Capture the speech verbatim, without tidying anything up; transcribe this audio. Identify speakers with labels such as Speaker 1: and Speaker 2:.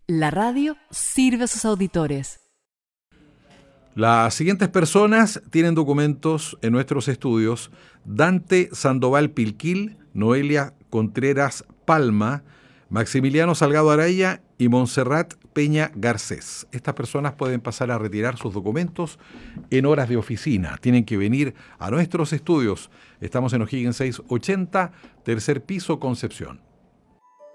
Speaker 1: La radio sirve a sus auditores.
Speaker 2: Las siguientes personas tienen documentos en nuestros estudios: Dante Sandoval Pilquil, Noelia Contreras Palma, Maximiliano Salgado Araya y Montserrat Peña Garcés. Estas personas pueden pasar a retirar sus documentos en horas de oficina. Tienen que venir a nuestros estudios. Estamos en O'Higgins seiscientos ochenta, tercer piso, Concepción.